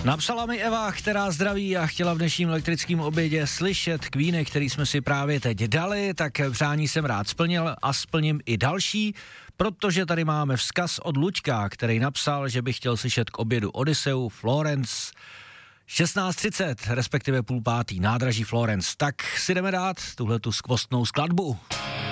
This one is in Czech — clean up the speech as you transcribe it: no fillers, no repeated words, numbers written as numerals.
Napsala mi Eva, která zdraví a chtěla v dnešním elektrickém obědě slyšet Queeny, který jsme si právě teď dali, tak přání jsem rád splnil a splním i další, protože tady máme vzkaz od Luďka, který napsal, že by chtěl slyšet k obědu Odysseu Florence 16:30, respektive 4:30, nádraží Florence. Tak si jdeme dát tuhletu skvostnou skladbu.